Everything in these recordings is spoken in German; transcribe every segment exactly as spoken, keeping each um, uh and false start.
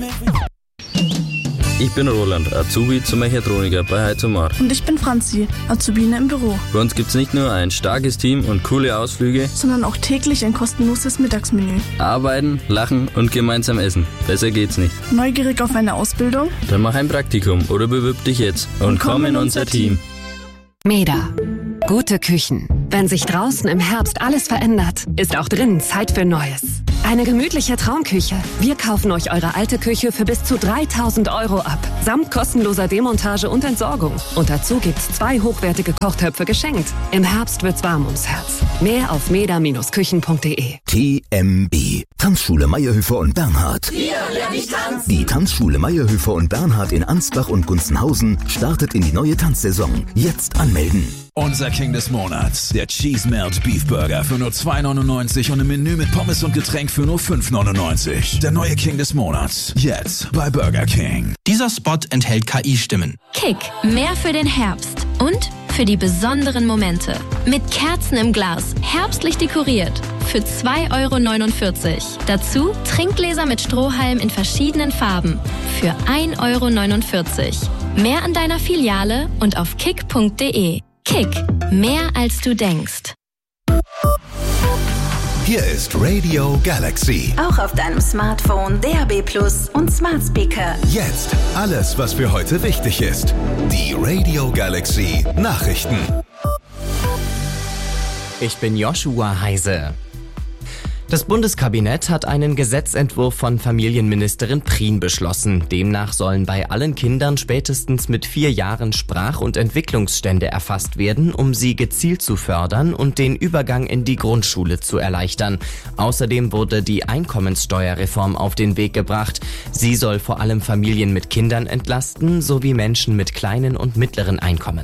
Ich bin Roland, Azubi zum Mechatroniker bei Heizomar. Und ich bin Franzi, Azubine im Büro. Bei uns gibt's nicht nur ein starkes Team und coole Ausflüge, sondern auch täglich ein kostenloses Mittagsmenü. Arbeiten, lachen und gemeinsam essen. Besser geht's nicht. Neugierig auf eine Ausbildung? Dann mach ein Praktikum oder bewirb dich jetzt und, und komm in unser Team. Meda. Gute Küchen. Wenn sich draußen im Herbst alles verändert, ist auch drinnen Zeit für Neues. Eine gemütliche Traumküche. Wir kaufen euch eure alte Küche für bis zu dreitausend Euro ab. Samt kostenloser Demontage und Entsorgung. Und dazu gibt's zwei hochwertige Kochtöpfe geschenkt. Im Herbst wird's warm ums Herz. Mehr auf meda Bindestrich küchen punkt de. T M B. Tanzschule Meierhöfer und Bernhard. Hier lerne ich tanzen. Die Tanzschule Meierhöfer und Bernhard in Ansbach und Gunzenhausen startet in die neue Tanzsaison. Jetzt anmelden. Unser King des Monats, der Cheese Melt Beef Burger für nur zwei neunundneunzig und ein Menü mit Pommes und Getränk für nur fünf neunundneunzig. Der neue King des Monats, jetzt bei Burger King. Dieser Spot enthält K I-Stimmen. Kick, mehr für den Herbst und für die besonderen Momente. Mit Kerzen im Glas, herbstlich dekoriert, für zwei Euro neunundvierzig. Dazu Trinkgläser mit Strohhalm in verschiedenen Farben, für ein Euro neunundvierzig. Mehr an deiner Filiale und auf kick punkt de. Kick, mehr als du denkst. Hier ist Radio Galaxy. Auch auf deinem Smartphone, D A B Plus und Smart Speaker. Jetzt alles, was für heute wichtig ist. Die Radio Galaxy Nachrichten. Ich bin Joshua Heise. Das Bundeskabinett hat einen Gesetzentwurf von Familienministerin Prien beschlossen. Demnach sollen bei allen Kindern spätestens mit vier Jahren Sprach- und Entwicklungsstände erfasst werden, um sie gezielt zu fördern und den Übergang in die Grundschule zu erleichtern. Außerdem wurde die Einkommenssteuerreform auf den Weg gebracht. Sie soll vor allem Familien mit Kindern entlasten, sowie Menschen mit kleinen und mittleren Einkommen.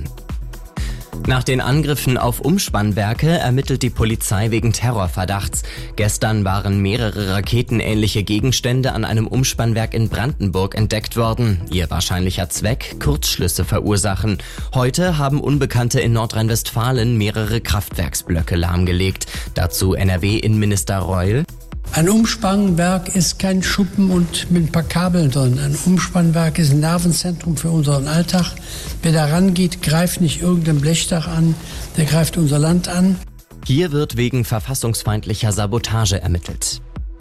Nach den Angriffen auf Umspannwerke ermittelt die Polizei wegen Terrorverdachts. Gestern waren mehrere raketenähnliche Gegenstände an einem Umspannwerk in Brandenburg entdeckt worden. Ihr wahrscheinlicher Zweck: Kurzschlüsse verursachen. Heute haben Unbekannte in Nordrhein-Westfalen mehrere Kraftwerksblöcke lahmgelegt. Dazu N R W-Innenminister Reul. Ein Umspannwerk ist kein Schuppen und mit ein paar Kabeln drin. Ein Umspannwerk ist ein Nervenzentrum für unseren Alltag. Wer da rangeht, greift nicht irgendein Blechdach an, der greift unser Land an. Hier wird wegen verfassungsfeindlicher Sabotage ermittelt.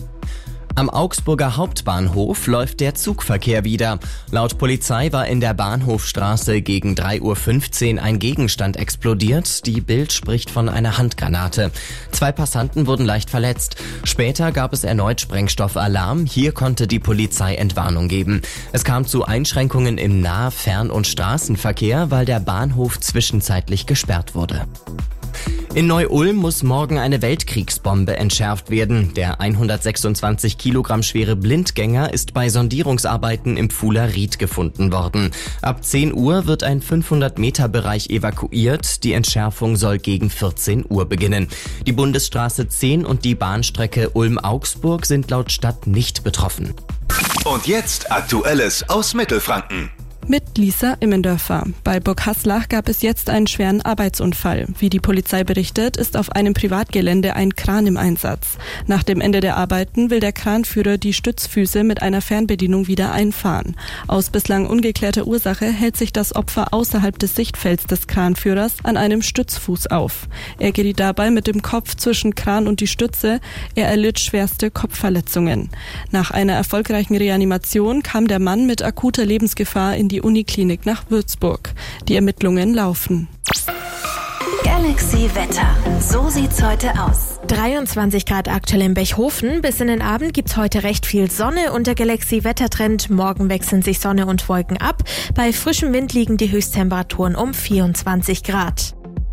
Am Augsburger Hauptbahnhof läuft der Zugverkehr wieder. Laut Polizei war in der Bahnhofstraße gegen drei Uhr fünfzehn ein Gegenstand explodiert. Die Bild spricht von einer Handgranate. Zwei Passanten wurden leicht verletzt. Später gab es erneut Sprengstoffalarm. Hier konnte die Polizei Entwarnung geben. Es kam zu Einschränkungen im Nah-, Fern- und Straßenverkehr, weil der Bahnhof zwischenzeitlich gesperrt wurde. In Neu-Ulm muss morgen eine Weltkriegsbombe entschärft werden. Der hundertsechsundzwanzig Kilogramm schwere Blindgänger ist bei Sondierungsarbeiten im Pfuhler Ried gefunden worden. Ab zehn Uhr wird ein fünfhundert Meter Bereich evakuiert. Die Entschärfung soll gegen vierzehn Uhr beginnen. Die Bundesstraße zehn und die Bahnstrecke Ulm-Augsburg sind laut Stadt nicht betroffen. Und jetzt Aktuelles aus Mittelfranken. Mit Lisa Immendörfer. Bei Burghaslach gab es jetzt einen schweren Arbeitsunfall. Wie die Polizei berichtet, ist auf einem Privatgelände ein Kran im Einsatz. Nach dem Ende der Arbeiten will der Kranführer die Stützfüße mit einer Fernbedienung wieder einfahren. Aus bislang ungeklärter Ursache hält sich das Opfer außerhalb des Sichtfelds des Kranführers an einem Stützfuß auf. Er geriet dabei mit dem Kopf zwischen Kran und die Stütze. Er erlitt schwerste Kopfverletzungen. Nach einer erfolgreichen Reanimation kam der Mann mit akuter Lebensgefahr in die Die Uniklinik nach Würzburg. Die Ermittlungen laufen. Galaxy Wetter. So sieht's heute aus. dreiundzwanzig Grad aktuell in Bechhofen. Bis in den Abend gibt's heute recht viel Sonne und der Galaxy Wettertrend. Morgen wechseln sich Sonne und Wolken ab. Bei frischem Wind liegen die Höchsttemperaturen um vierundzwanzig Grad.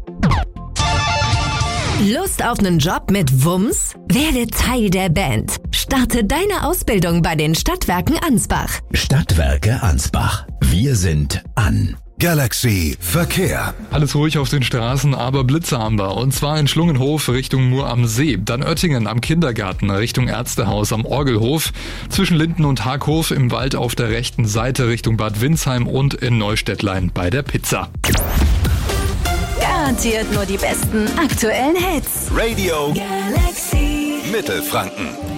Lust auf einen Job mit Wumms? Werde Teil der Band. Starte deine Ausbildung bei den Stadtwerken Ansbach. Stadtwerke Ansbach. Wir sind an. Galaxy Verkehr. Alles ruhig auf den Straßen, aber Blitzerambler. Und zwar in Schlungenhof Richtung Mur am See. Dann Oettingen am Kindergarten Richtung Ärztehaus am Orgelhof. Zwischen Linden und Haghof im Wald auf der rechten Seite Richtung Bad Windsheim und in Neustädtlein bei der Pizza. Garantiert nur die besten aktuellen Hits. Radio Galaxy Mittelfranken.